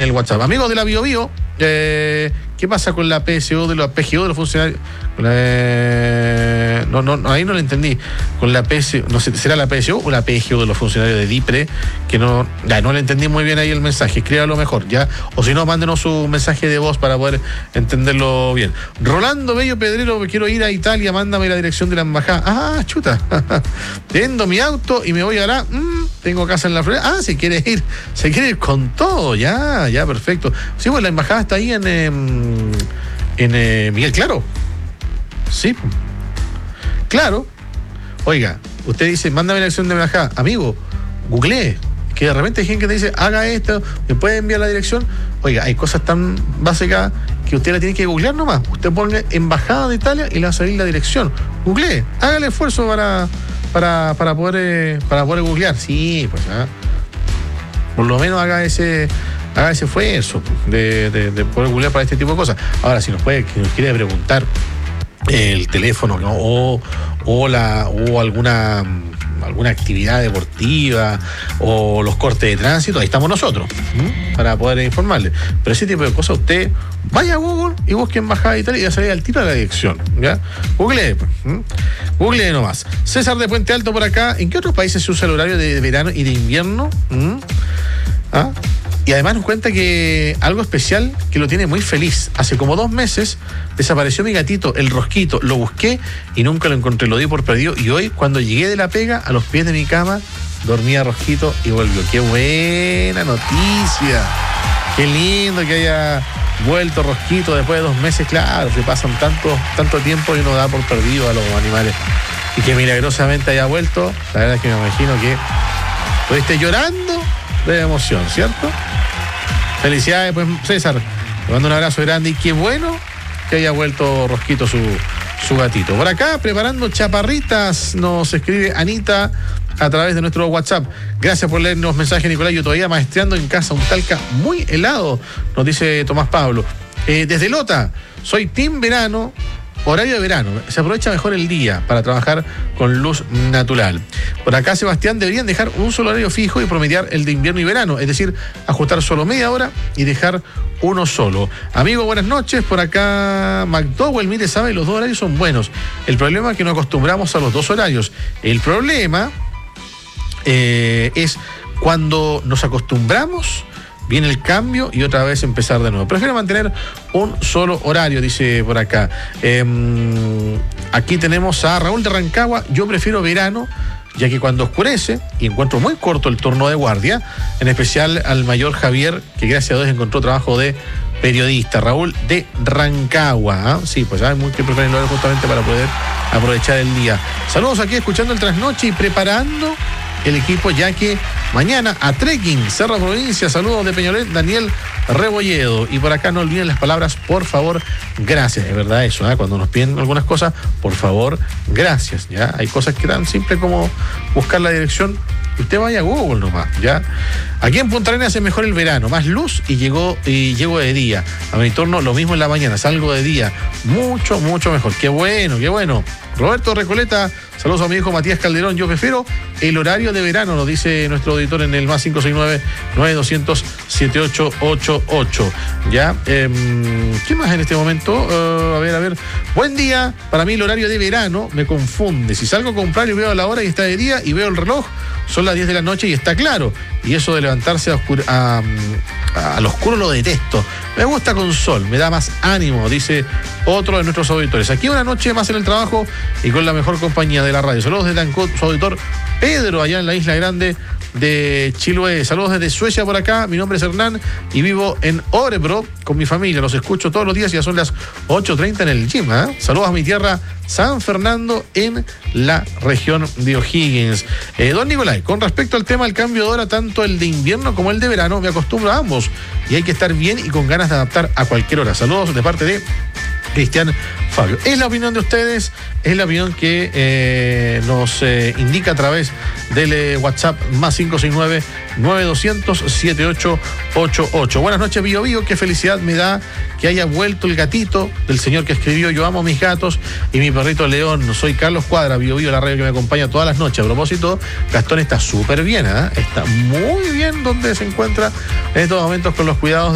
el WhatsApp. Amigos de la Bio Bio, ¿qué pasa con la PSO de los PGO de los funcionarios? No, ahí no lo entendí. Con la PSO, no sé, ¿será la PSO o la PGO de los funcionarios de DIPRE? Que no le entendí muy bien ahí el mensaje. Escríbalo mejor, ¿ya? O si no, mándenos su mensaje de voz para poder entenderlo bien. Rolando Bello Pedrero, quiero ir a Italia, mándame la dirección de la embajada. Ah, chuta. Vendo mi auto y me voy ahora. Tengo casa en la Florida. Se quiere ir con todo. Ya, perfecto. Sí, pues la embajada está ahí en Miguel Claro. Sí, claro. Oiga, usted dice, mándame la dirección de la embajada. Amigo, googlee. Que de repente hay gente que te dice, haga esto, me puede enviar la dirección. Oiga, hay cosas tan básicas que usted la tiene que googlear nomás. Usted ponga embajada de Italia y le va a salir la dirección. Googlee, haga el esfuerzo para poder googlear. Sí, pues por lo menos haga ese esfuerzo de poder googlear para este tipo de cosas. Ahora, si nos quiere preguntar el teléfono, ¿no? o alguna actividad deportiva o los cortes de tránsito, ahí estamos nosotros para poder informarle. Pero ese tipo de cosas, usted vaya a Google y busque embajada de Italia y ya sale al tiro de la dirección, ¿ya? Google nomás. César de Puente Alto por acá. ¿En qué otros países se usa el horario de verano y de invierno? Y además nos cuenta que algo especial que lo tiene muy feliz. Hace como 2 meses desapareció mi gatito, el Rosquito. Lo busqué y nunca lo encontré, lo di por perdido. Y hoy, cuando llegué de la pega, a los pies de mi cama, dormía Rosquito y volvió. ¡Qué buena noticia! ¡Qué lindo que haya vuelto Rosquito después de 2 meses! Claro, se pasan tanto tiempo y uno da por perdido a los animales. Y que milagrosamente haya vuelto, la verdad es que me imagino que estuviste llorando de emoción, ¿cierto? Felicidades, pues, César. Le mando un abrazo grande y qué bueno que haya vuelto Rosquito su gatito. Por acá, preparando chaparritas, nos escribe Anita a través de nuestro WhatsApp. Gracias por leernos mensajes, Nicolás. Yo todavía maestreando en casa, un Talca muy helado, nos dice Tomás Pablo. Desde Lota, soy team verano. Horario de verano, se aprovecha mejor el día para trabajar con luz natural. Por acá, Sebastián, deberían dejar un solo horario fijo y promediar el de invierno y verano, es decir, ajustar solo media hora y dejar uno solo. Amigo, buenas noches. Por acá, McDowell, mire, sabe, los 2 horarios son buenos. El problema es que nos acostumbramos a los 2 horarios. El problema es cuando nos acostumbramos, viene el cambio y otra vez empezar de nuevo. Prefiero mantener un solo horario, dice por acá. Aquí tenemos a Raúl de Rancagua. Yo prefiero verano, ya que cuando oscurece, y encuentro muy corto el turno de guardia, en especial al mayor Javier, que gracias a Dios encontró trabajo de periodista. Raúl de Rancagua. Sí, pues hay muchos que prefieren el horario justamente para poder aprovechar el día. Saludos aquí escuchando el Trasnoche y preparando el equipo, ya que mañana a trekking, Cerro Provincia. Saludos de Peñolet, Daniel Rebolledo. Y por acá no olviden las palabras, por favor, gracias. Es verdad eso, cuando nos piden algunas cosas, por favor, gracias. Ya hay cosas que tan simple como buscar la dirección. Usted vaya a Google nomás, ¿ya? Aquí en Punta Arenas es mejor el verano, más luz y llego de día. A mi turno lo mismo en la mañana, salgo de día. Mucho mejor. Qué bueno. Roberto Recoleta, saludos a mi hijo Matías Calderón. Yo prefiero el horario de verano, nos dice nuestro auditor en el más 569-9200-7888. ¿Ya? ¿Qué más en este momento? A ver. Buen día. Para mí el horario de verano me confunde. Si salgo a comprar y veo la hora y está de día y veo el reloj, son las 10 de la noche y está claro. Y eso de levantarse al oscuro lo detesto. Me gusta con sol, me da más ánimo, dice otro de nuestros auditores. Aquí una noche más en el trabajo y con la mejor compañía de la radio. Saludos de Tancot, su auditor Pedro, allá en la Isla Grande de Chiloé. Saludos desde Suecia por acá. Mi nombre es Hernán y vivo en Orebro con mi familia. Los escucho todos los días y ya son las 8:30 en el gym. Saludos a mi tierra San Fernando en la región de O'Higgins. Don Nicolás, con respecto al tema del cambio de hora, tanto el de invierno como el de verano, me acostumbro a ambos y hay que estar bien y con ganas de adaptar a cualquier hora. Saludos de parte de Cristian Fabio. Es la opinión de ustedes, es la opinión que nos indica a través del WhatsApp más 569-9200-7888. Buenas noches, Bio Bio. Qué felicidad me da que haya vuelto el gatito del señor que escribió: yo amo a mis gatos y mi perrito León. Soy Carlos Cuadra, Bio Bio, la radio que me acompaña todas las noches. A propósito, Gastón está súper bien, está muy bien donde se encuentra en estos momentos con los cuidados